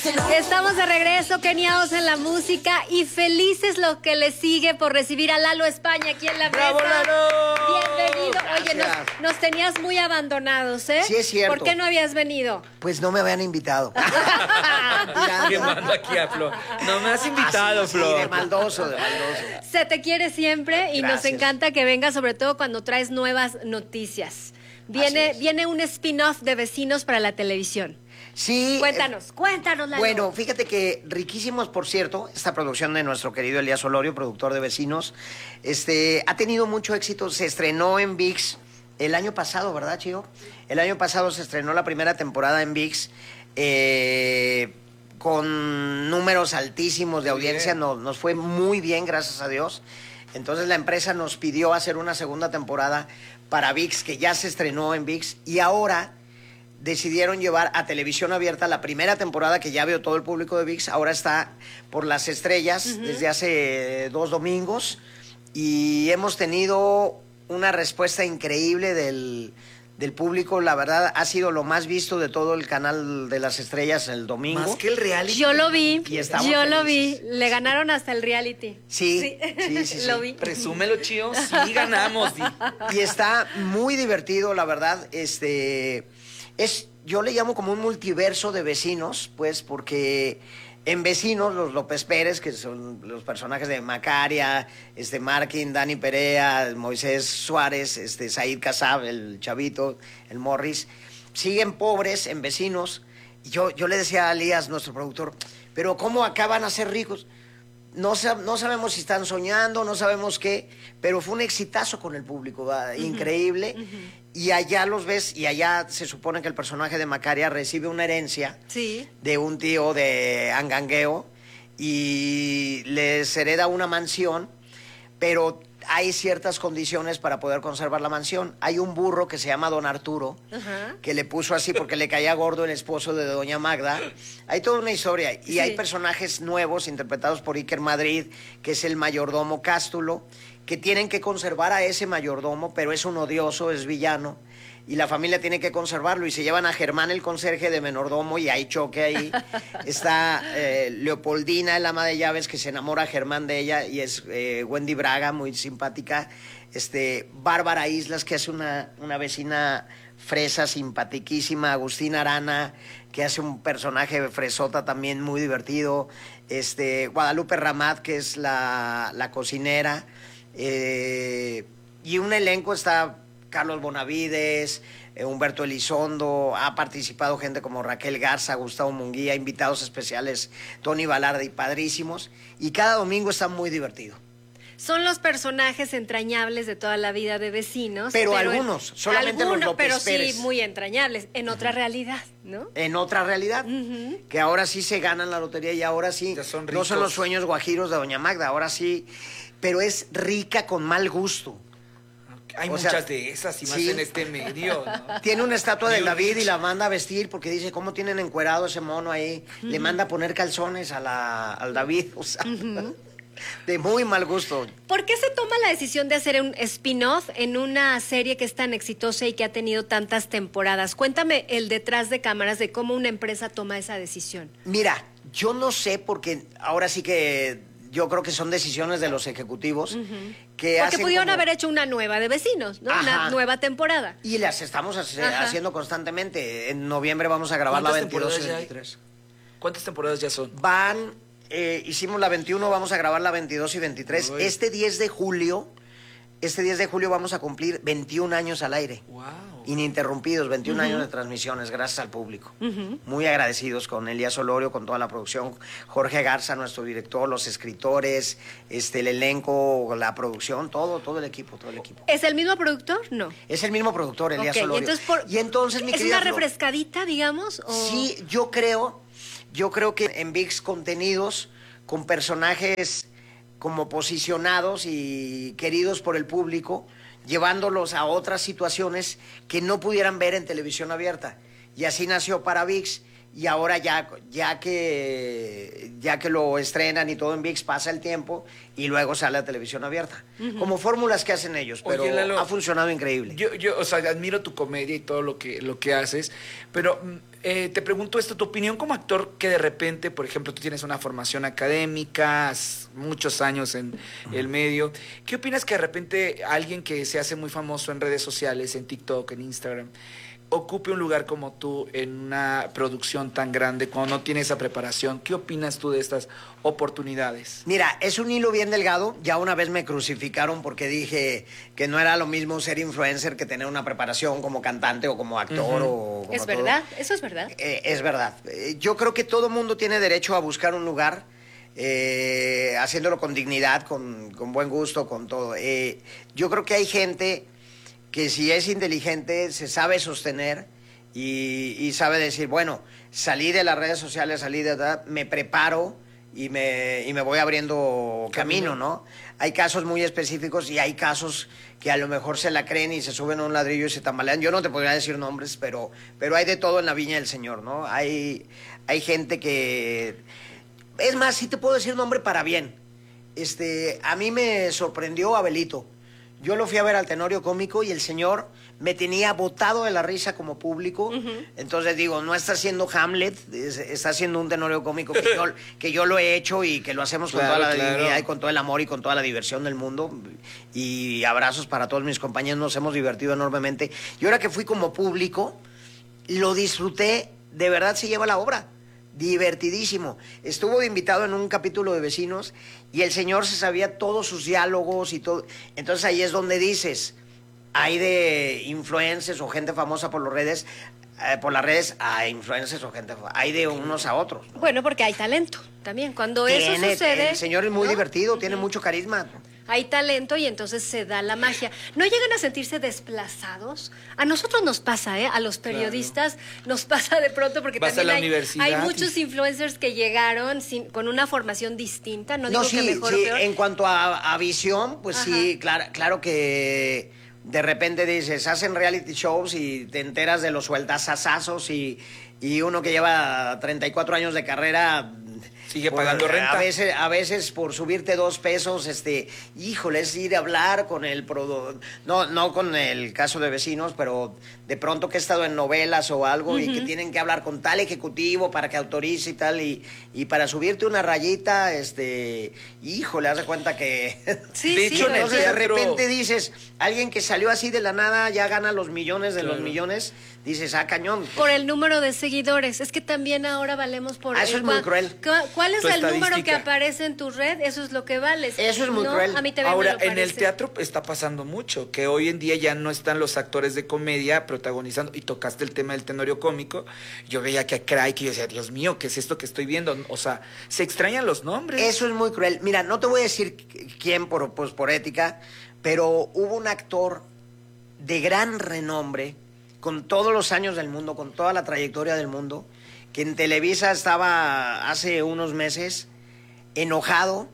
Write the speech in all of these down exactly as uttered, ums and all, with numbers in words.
Estamos de regreso, keniados en la música y felices lo que le sigue por recibir a Lalo España aquí en la mesa. ¡Bravo, Lalo! Bienvenido. Gracias. Oye, nos, nos tenías muy abandonados, ¿eh? Sí, es cierto. ¿Por qué no habías venido? Pues no me habían invitado. ¿Qué manda aquí a Flo? No me has invitado, Así, Flo. Sí, de maldoso, de maldoso. Se te quiere siempre y Gracias. nos encanta que vengas, sobre todo cuando traes nuevas noticias. Viene, viene un spin-off de Vecinos para la televisión. Sí. Cuéntanos, eh, cuéntanos, Lalo. Bueno, fíjate que riquísimos, por cierto, esta producción de nuestro querido Elías Olorio, productor de Vecinos, este, ha tenido mucho éxito. Se estrenó en ViX el año pasado, ¿verdad, Chío? El año pasado se estrenó la primera temporada en ViX, eh, con números altísimos de audiencia. Nos, nos fue muy bien, gracias a Dios. Entonces la empresa nos pidió hacer una segunda temporada para ViX, que ya se estrenó en ViX, y ahora decidieron llevar a televisión abierta la primera temporada, que ya vio todo el público de ViX. Ahora está por las estrellas, uh-huh, desde hace dos domingos, y hemos tenido una respuesta increíble del, del público. La verdad, ha sido lo más visto de todo el canal de las estrellas el domingo. Más que el reality. Yo lo vi, Y estamos yo lo vi. felices. Le ganaron hasta el reality. Sí, sí, sí, sí, sí. Lo vi. Presúmelo, Chío. Sí, ganamos. Di. Y está muy divertido, la verdad. Este es, yo le llamo como un multiverso de Vecinos, pues, porque en Vecinos, los López Pérez, que son los personajes de Macaria, este Markin, Dani Perea, Moisés Suárez, este Said Kasab, el chavito, el Morris, siguen pobres en Vecinos. Y yo, yo le decía a Elías, nuestro productor, pero ¿cómo acaban a ser ricos? No, sab no sabemos si están soñando, no sabemos qué, pero fue un exitazo con el público, ¿verdad? Uh-huh. Increíble. Uh-huh. Y allá los ves, y allá se supone que el personaje de Macaria recibe una herencia, sí, de un tío de Angangueo, y les hereda una mansión, pero hay ciertas condiciones para poder conservar la mansión. Hay un burro que se llama Don Arturo, uh-huh, que le puso así porque le caía gordo el esposo de Doña Magda. Hay toda una historia. Y sí, hay personajes nuevos interpretados por Iker Madrid, que es el mayordomo Cástulo, que tienen que conservar a ese mayordomo, pero es un odioso, es villano, y la familia tiene que conservarlo, y se llevan a Germán, el conserje, de menordomo, y hay choque ahí. Está eh, Leopoldina, el ama de llaves, que se enamora a Germán de ella, y es eh, Wendy Braga, muy simpática. Este, Bárbara Islas, que hace una, una vecina fresa simpatiquísima. Agustín Arana, que hace un personaje fresota también muy divertido. Este, Guadalupe Ramat, que es la, la cocinera. Eh, y un elenco, está Carlos Bonavides, eh, Humberto Elizondo, ha participado gente como Raquel Garza, Gustavo Munguía, invitados especiales, Tony Balardi, padrísimos, y cada domingo está muy divertido. Son los personajes entrañables de toda la vida de Vecinos. Pero, pero algunos, en, solamente algunos, los López pero Pérez. Sí, muy entrañables, en otra realidad, ¿no? En otra realidad, uh-huh, que ahora sí se ganan la lotería, y ahora sí, son no son los sueños guajiros de Doña Magda, ahora sí, pero es rica con mal gusto. Hay o muchas sea, de esas, y más sí, en este medio, ¿no? Tiene una estatua del David y la manda a vestir porque dice, ¿cómo tienen encuerado ese mono ahí? Uh-huh. Le manda a poner calzones a la, al David, o sea, uh-huh, de muy mal gusto. ¿Por qué se toma la decisión de hacer un spin-off en una serie que es tan exitosa y que ha tenido tantas temporadas? Cuéntame el detrás de cámaras de cómo una empresa toma esa decisión. Mira, yo no sé, porque ahora sí que yo creo que son decisiones de los ejecutivos, uh-huh, que porque pudieron como... haber hecho una nueva de Vecinos, ¿no? Ajá. Una nueva temporada. Y las estamos hace... haciendo constantemente. En noviembre vamos a grabar la veintidós y veintitrés. ¿Cuántas temporadas ya son? Van, eh, hicimos la veintiuno, vamos a grabar la veintidós y veintitrés. Uy. Este diez de julio, este diez de julio vamos a cumplir veintiún años al aire. Wow. Ininterrumpidos, veintiún uh-huh, años de transmisiones, gracias al público. Uh-huh. Muy agradecidos con Elías Olorio, con toda la producción, Jorge Garza, nuestro director, los escritores, este, el elenco, la producción, todo, todo el equipo, todo el equipo. ¿Es el mismo productor? No. Es el mismo productor, Elías okay, Olorio. Y entonces, por, y entonces mi ¿es querida una Flor, refrescadita, digamos? O... Sí, yo creo, yo creo que en ViX Contenidos, con personajes como posicionados y queridos por el público, llevándolos a otras situaciones que no pudieran ver en televisión abierta. Y así nació para ViX, y ahora ya, ya que ya que lo estrenan y todo en V I X pasa el tiempo y luego sale a televisión abierta. Uh-huh. Como fórmulas que hacen ellos, pero Oye, Lalo, ha funcionado increíble. Yo, yo, o sea, admiro tu comedia y todo lo que, lo que haces, pero eh, te pregunto esto, tu opinión como actor que de repente, por ejemplo, tú tienes una formación académica, muchos años en uh-huh. el medio, ¿qué opinas que de repente alguien que se hace muy famoso en redes sociales, en TikTok, en Instagram, ocupe un lugar como tú en una producción tan grande cuando no tiene esa preparación? ¿Qué opinas tú de estas oportunidades? Mira, es un hilo bien delgado. Ya una vez me crucificaron porque dije que no era lo mismo ser influencer que tener una preparación como cantante o como actor. Uh-huh. o como ¿Es todo. verdad? ¿Eso es verdad? Eh, es verdad. Eh, yo creo que todo mundo tiene derecho a buscar un lugar eh, haciéndolo con dignidad, con, con buen gusto, con todo. Eh, yo creo que hay gente que si es inteligente se sabe sostener y, y sabe decir, bueno, salí de las redes sociales, salí de edad, me preparo y me, y me voy abriendo camino, ¿no? Hay casos muy específicos y hay casos que a lo mejor se la creen y se suben a un ladrillo y se tambalean. Yo no te podría decir nombres, pero, pero hay de todo en la viña del Señor, ¿no? Hay, hay gente que... Es más, sí te puedo decir nombre para bien. Este, a mí me sorprendió Abelito. Yo lo fui a ver al Tenorio Cómico y el señor me tenía botado de la risa como público. Uh-huh. Entonces digo, no está haciendo Hamlet, es, está haciendo un Tenorio Cómico que yo, que yo lo he hecho y que lo hacemos con claro, toda la claro. dignidad y con todo el amor y con toda la diversión del mundo. Y abrazos para todos mis compañeros, nos hemos divertido enormemente. Y ahora que fui como público, lo disfruté, de verdad se lleva la obra. Divertidísimo. Estuvo de invitado en un capítulo de Vecinos y el señor se sabía todos sus diálogos y todo. Entonces ahí es donde dices, hay de influencers o gente famosa por las redes, eh, por las redes a influencers o gente, hay de unos a otros, ¿no? Bueno, porque hay talento también. Cuando tiene, eso sucede, el señor es muy ¿no? divertido, uh-huh. tiene mucho carisma. Hay talento y entonces se da la magia. ¿No llegan a sentirse desplazados? A nosotros nos pasa, ¿eh? A los periodistas claro. nos pasa de pronto porque Vas también a la hay, universidad hay muchos influencers que llegaron sin, con una formación distinta. No, no digo sí, que mejor sí. o peor. En cuanto a, a visión, pues Ajá. sí, claro, claro que de repente dices, hacen reality shows y te enteras de los sueldazazazos y, y uno que lleva treinta y cuatro años de carrera... Sigue pagando por, renta. A veces, a veces por subirte dos pesos, este, híjole, es ir a hablar con el produ... no, no con el caso de Vecinos, pero de pronto que he estado en novelas o algo uh-huh. y que tienen que hablar con tal ejecutivo para que autorice y tal, y, y para subirte una rayita, este, híjole, haz de cuenta que... Sí, de sí, hecho, entonces de repente dices, alguien que salió así de la nada ya gana los millones de claro. los millones, dices, ah, cañón. Por el número de seguidores, es que también ahora valemos por... Ah, eso es muy cruel. ¿Cuál es el número que aparece en tu red? Eso es lo que vales. Eso es muy no, cruel. A mí también Ahora, me lo en el parece. teatro está pasando mucho, que hoy en día ya no están los actores de comedia protagonizando, y tocaste el tema del Tenorio Cómico, yo veía que a Craig y yo decía, Dios mío, ¿qué es esto que estoy viendo? O sea, se extrañan los nombres. Eso es muy cruel. Mira, no te voy a decir quién por, pues, por ética, pero hubo un actor de gran renombre, con todos los años del mundo, con toda la trayectoria del mundo, que en Televisa estaba hace unos meses enojado,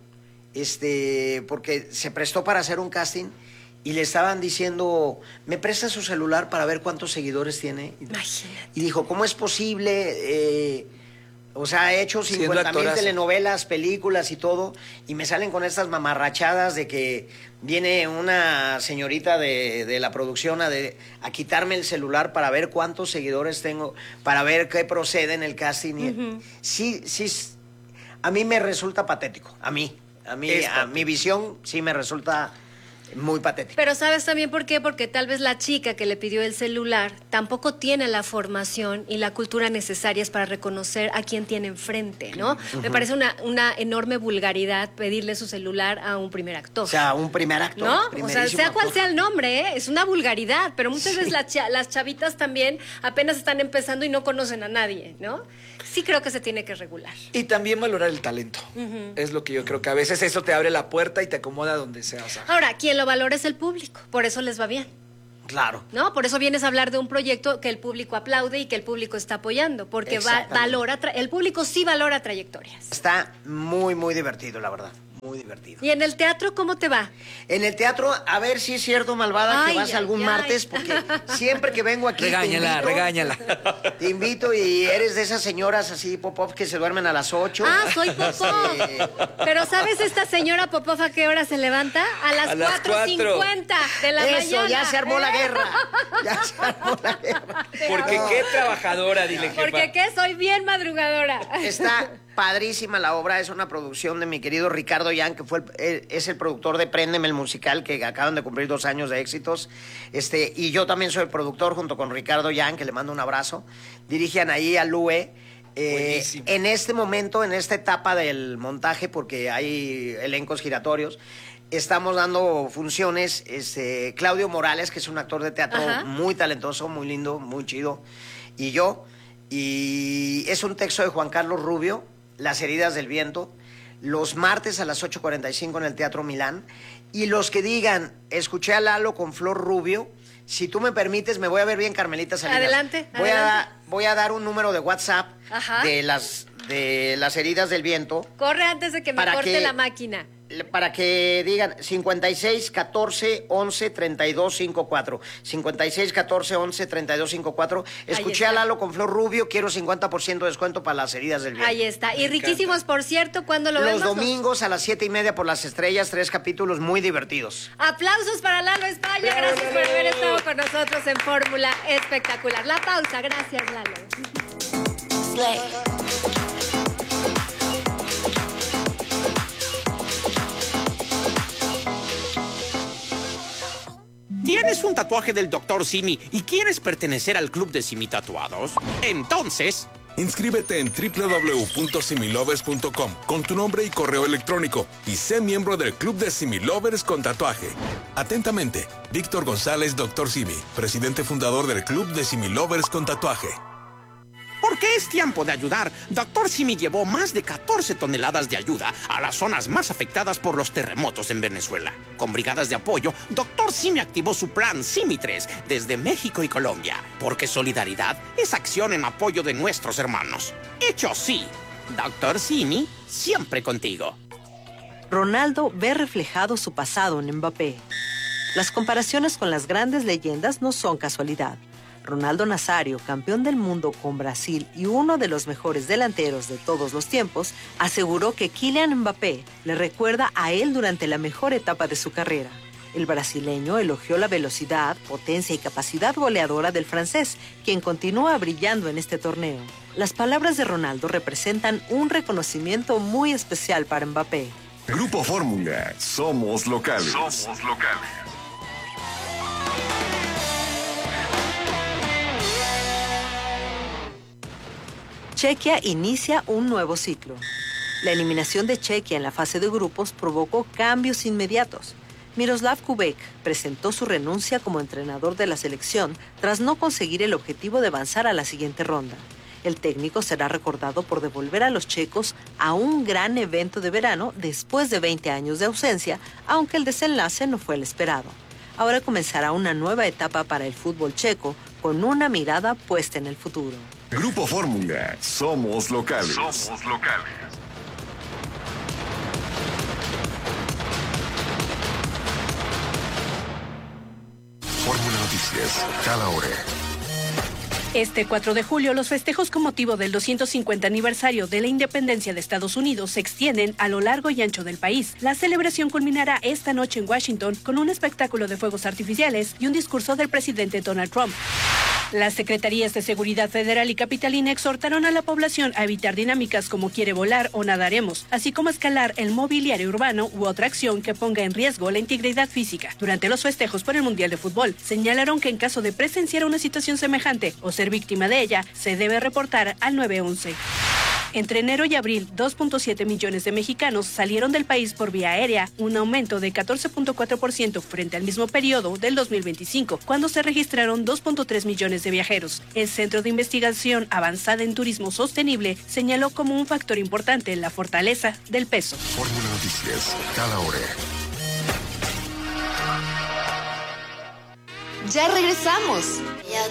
este, porque se prestó para hacer un casting y le estaban diciendo, ¿me presta su celular para ver cuántos seguidores tiene? Imagínate. Y dijo, ¿cómo es posible? Eh, o sea, he hecho cincuenta mil telenovelas, películas y todo, y me salen con estas mamarrachadas de que viene una señorita de, de la producción a, de, a quitarme el celular para ver cuántos seguidores tengo, para ver qué procede en el casting. Uh-huh. Sí, sí, a mí me resulta patético, a mí, a mí, es a mi visión sí me resulta... muy patético. Pero ¿sabes también por qué? Porque tal vez la chica que le pidió el celular tampoco tiene la formación y la cultura necesarias para reconocer a quién tiene enfrente, ¿no? Uh-huh. Me parece una, una enorme vulgaridad pedirle su celular a un primer actor. O sea, un primer actor. ¿No? O sea, sea actor. cual sea el nombre, ¿eh? Es una vulgaridad, pero muchas sí. veces la cha- las chavitas también apenas están empezando y no conocen a nadie, ¿no? Sí creo que se tiene que regular. Y también valorar el talento. Uh-huh. Es lo que yo creo que a veces eso te abre la puerta y te acomoda donde sea. O sea. Ahora, quien lo valora es el público, por eso les va bien. Claro. ¿No? Por eso vienes a hablar de un proyecto que el público aplaude y que el público está apoyando, porque va, valora, tra- el público sí valora trayectorias. Está muy, muy divertido, la verdad. muy divertido. ¿Y en el teatro cómo te va? En el teatro, a ver si es cierto, malvada, Ay, que vas ay, algún ay. martes, porque siempre que vengo aquí Regáñala, te invito, regáñala. Te invito y eres de esas señoras así, pop-up, que se duermen a las ocho. Ah, soy Popov. Pero ¿sabes esta señora Popov a qué hora se levanta? A las A las cuatro cincuenta de la Eso, mañana. ya se armó la guerra. Ya se armó la guerra. Porque No. qué trabajadora, dile, jefa. Porque qué, soy bien madrugadora. Está padrísima la obra, es una producción de mi querido Ricardo Yan, que fue el- eh, es el productor de Préndeme el musical, que acaban de cumplir dos años de éxitos. Este, y yo también soy el productor junto con Ricardo Yan, que le mando un abrazo. Dirigen ahí a Lue. Eh, Buenísimo. en este momento, en esta etapa del montaje, porque hay elencos giratorios, estamos dando funciones. Este, Claudio Morales, que es un actor de teatro Ajá. muy talentoso, muy lindo, muy chido, y yo. Y es un texto de Juan Carlos Rubio, Las heridas del viento, los martes a las ocho cuarenta y cinco en el Teatro Milán. Y los que digan, escuché a Lalo con Flor Rubio, si tú me permites, me voy a ver bien, Carmelita Salinas. Adelante, Voy, adelante. A, voy a dar un número de WhatsApp Ajá. de las, de las heridas del viento Corre antes de que me Para corte que- la máquina. para que digan cincuenta y seis, catorce, once, treinta y dos, cincuenta y cuatro. cincuenta y seis, catorce, once, treinta y dos, cincuenta y cuatro. Escuché está. a Lalo con Flor Rubio, quiero cincuenta por ciento de descuento para las heridas del viento. Ahí está. Y riquísimos, por cierto, ¿cuándo lo Los vemos? domingos a las siete y media por las estrellas, tres capítulos muy divertidos. Aplausos para Lalo España. ¡Bravo, Gracias por Lalo! haber estado con nosotros en Fórmula Espectacular. La pausa. Gracias, Lalo. ¿Tienes un tatuaje del doctor Simi y quieres pertenecer al club de Simi Tatuados? Entonces, Inscríbete en doble u doble u doble u punto similovers punto com con tu nombre y correo electrónico y sé miembro del Club de Similovers con tatuaje. Atentamente, Víctor González, doctor Simi, presidente fundador del Club de Similovers con tatuaje. porque es tiempo de ayudar, doctor Simi llevó más de catorce toneladas de ayuda a las zonas más afectadas por los terremotos en Venezuela. Con brigadas de apoyo, doctor Simi activó su plan Simi tres desde México y Colombia, porque solidaridad es acción en apoyo de nuestros hermanos. Hecho sí, doctor Simi, siempre contigo. Ronaldo ve reflejado su pasado en Mbappé. Las comparaciones con las grandes leyendas no son casualidad. Ronaldo Nazario, campeón del mundo con Brasil y uno de los mejores delanteros de todos los tiempos, aseguró que Kylian Mbappé le recuerda a él durante la mejor etapa de su carrera. El brasileño elogió la velocidad, potencia y capacidad goleadora del francés, quien continúa brillando en este torneo. Las palabras de Ronaldo representan un reconocimiento muy especial para Mbappé. Grupo Fórmula, somos locales. Somos locales. Chequia inicia un nuevo ciclo. La eliminación de Chequia en la fase de grupos provocó cambios inmediatos. Miroslav Kubek presentó su renuncia como entrenador de la selección tras no conseguir el objetivo de avanzar a la siguiente ronda. El técnico será recordado por devolver a los checos a un gran evento de verano después de veinte años de ausencia, aunque el desenlace no fue el esperado. Ahora comenzará una nueva etapa para el fútbol checo con una mirada puesta en el futuro. Grupo Fórmula, somos locales. Somos locales. Fórmula Noticias, cada hora. Este cuatro de julio, los festejos con motivo del doscientos cincuenta aniversario de la independencia de Estados Unidos se extienden a lo largo y ancho del país. La celebración culminará esta noche en Washington con un espectáculo de fuegos artificiales y un discurso del presidente Donald Trump. Las Secretarías de Seguridad Federal y Capitalina exhortaron a la población a evitar dinámicas como Quiere volar o Nadaremos, así como escalar el mobiliario urbano u otra acción que ponga en riesgo la integridad física. Durante los festejos por el Mundial de Fútbol, señalaron que en caso de presenciar una situación semejante o ser víctima de ella, se debe reportar al nueve once. Entre enero y abril, dos punto siete millones de mexicanos salieron del país por vía aérea, un aumento de catorce punto cuatro por ciento frente al mismo periodo del dos mil veinticinco, cuando se registraron dos punto tres millones de viajeros. El Centro de Investigación Avanzada en Turismo Sostenible señaló como un factor importante la fortaleza del peso. Fórmula Noticias, cada hora. Ya regresamos. Ya